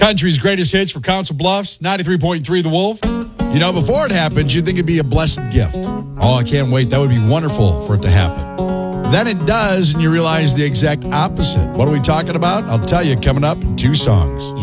Country's greatest hits for Council Bluffs, 93.3 The Wolf. You know, before it happens, you'd think it'd be a blessed gift. Oh, I can't wait. That would be wonderful for it to happen. Then it does, and you realize the exact opposite. What are we talking about? I'll tell you coming up in 2 songs.